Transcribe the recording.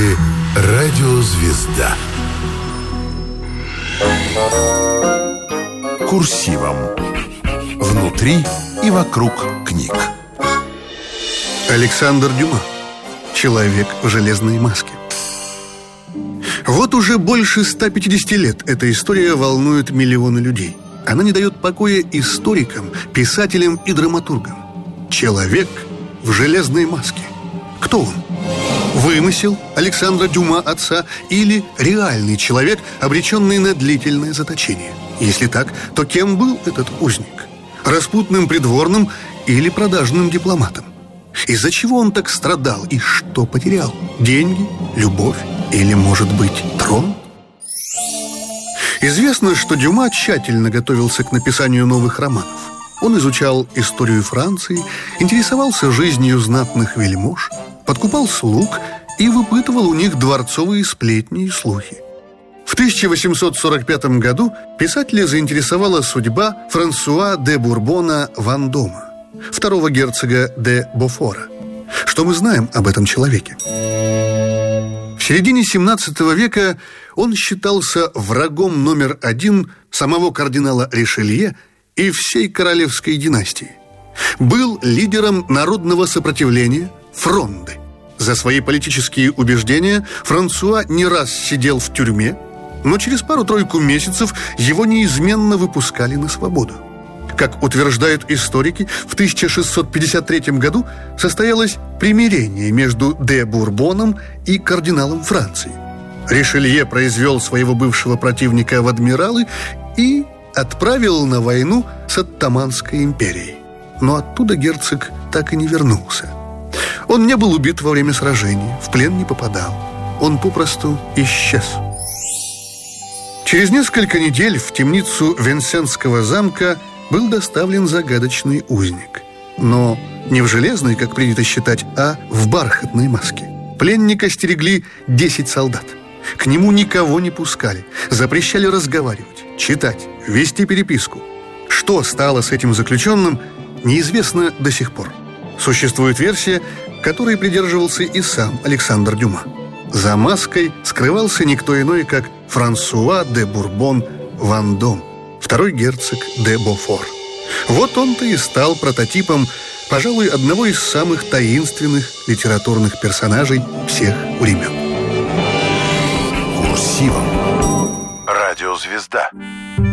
слушаете «Радиозвезда». Курсивом. Внутри и вокруг книг. Александр Дюма. «Человек в железной маске». Вот уже больше 150 лет эта история волнует миллионы людей. Она не дает покоя историкам, писателям и драматургам. Человек в железной маске. Кто он? Вымысел Александра Дюма отца или реальный человек, обреченный на длительное заточение? Если так, то кем был этот узник? Распутным придворным или продажным дипломатом? Из-за чего он так страдал и что потерял? Деньги, любовь или, может быть, трон? Известно, что Дюма тщательно готовился к написанию новых романов. Он изучал историю Франции, интересовался жизнью знатных вельмож, подкупал слуг и выпытывал у них дворцовые сплетни и слухи. В 1845 году писателя заинтересовала судьба Франсуа де Бурбона Вандома, второго герцога де Бофора. Что мы знаем об этом человеке? В середине 17 века он считался врагом номер один самого кардинала Ришелье и всей королевской династии. Был лидером народного сопротивления Фронды. За свои политические убеждения Франсуа не раз сидел в тюрьме, но через пару-тройку месяцев его неизменно выпускали на свободу. Как утверждают историки, в 1653 году состоялось примирение между де Бурбоном и кардиналом Франции. Ришелье произвел своего бывшего противника в адмиралы и отправил на войну с Оттоманской империей. Но оттуда герцог так и не вернулся. Он не был убит во время сражений, в плен не попадал. Он попросту исчез. Через несколько недель в темницу Венсенского замка был доставлен загадочный узник. Но не в железной, как принято считать, а в бархатной маске. Пленника стерегли 10 солдат. К нему никого не пускали, запрещали разговаривать, читать, вести переписку. Что стало с этим заключенным, неизвестно до сих пор. Существует версия, которой придерживался и сам Александр Дюма. За маской скрывался никто иной, как Франсуа де Бурбон Вандом, второй герцог де Бофор. Вот он-то и стал прототипом, пожалуй, одного из самых таинственных литературных персонажей всех времен. Курсивом. Радиозвезда.